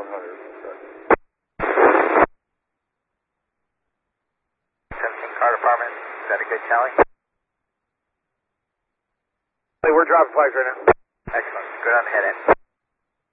Car department, is that a good tally? We're dropping flags right now. Excellent. Good on the head end.